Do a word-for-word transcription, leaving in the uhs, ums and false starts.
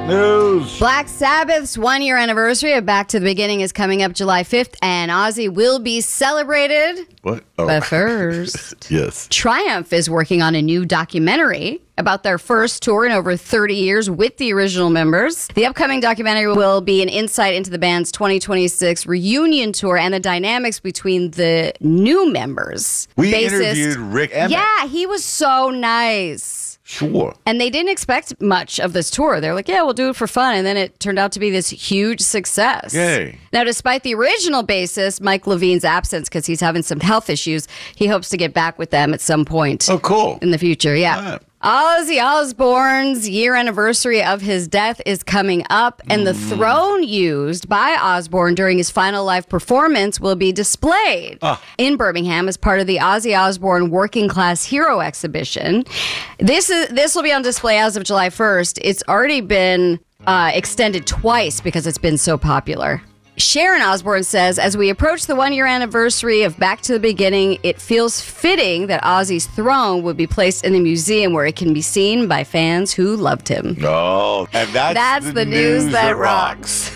news. Black Sabbath's one-year anniversary of Back to the Beginning is coming up July fifth, and Ozzy will be celebrated. What? Oh. But first, yes. Triumph is working on a new documentary about their first tour in over thirty years with the original members. The upcoming documentary will be an insight into the band's twenty twenty-six reunion tour and the dynamics between the new members. We Bassist, interviewed Rick Emmett. Yeah, he was so nice. Sure. And they didn't expect much of this tour. They're like, yeah, we'll do it for fun. And then it turned out to be this huge success. Yay. Now, despite the original bassist, Mike Levine's absence, because he's having some health issues, he hopes to get back with them at some point. Oh, cool. In the future, yeah. Right. Ozzy Osbourne's year anniversary of his death is coming up, and the throne used by Osbourne during his final live performance will be displayed Ah. in Birmingham as part of the Ozzy Osbourne Working Class Hero exhibition. This is this will be on display as of July first. It's already been uh, extended twice because it's been so popular. Sharon Osbourne says, as we approach the one-year anniversary of Back to the Beginning, it feels fitting that Ozzy's throne would be placed in a museum where it can be seen by fans who loved him. Oh, and that's, That's the, news, that rocks.